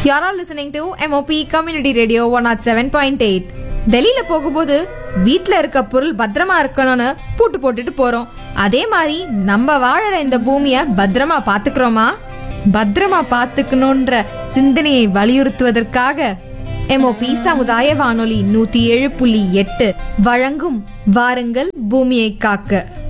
You're all listening to MOP Community Radio 107.8. வெளியில போகும்போது வீட்ல இருக்க பொருள் பத்திரமா இருக்கணும்னு பூட்டு போட்டுட்டு போறோம். அதே மாதிரி நம்ம வாழற இந்த பூமிய பத்திரமா பாத்துக்கிறோமா? பத்திரமா பாத்துக்கணும்ன்ற சிந்தனையை வலியுறுத்துவதற்காக MOP சமுதாய வானொலி 107.8 வழங்கும் வாருங்கள் பூமியை காக்க.